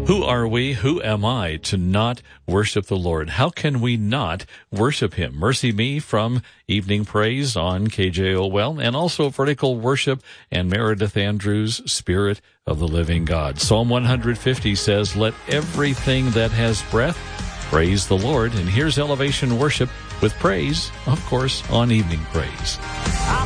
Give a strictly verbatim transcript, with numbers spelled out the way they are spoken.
Who are we? Who am I to not worship the Lord? How can we not worship Him? Mercy Me from Evening Praise on K J O L, and also Vertical Worship and Meredith Andrews' Spirit of the Living God. Psalm one fifty says, "Let everything that has breath praise the Lord." And here's Elevation Worship with praise, of course, on Evening Praise.